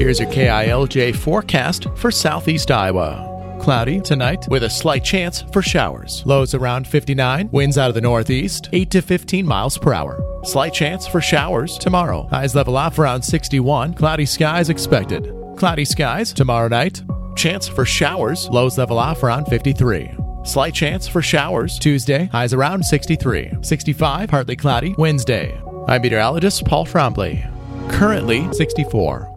Here's your KILJ forecast for southeast Iowa. Cloudy tonight with a slight chance for showers. Lows around 59, winds out of the northeast, 8 to 15 miles per hour. Slight chance for showers tomorrow. Highs level off around 61, cloudy skies expected. Cloudy skies tomorrow night. Chance for showers, lows level off around 53. Slight chance for showers Tuesday, highs around 63. 65, partly cloudy Wednesday. I'm meteorologist Paul Trombley. Currently 64.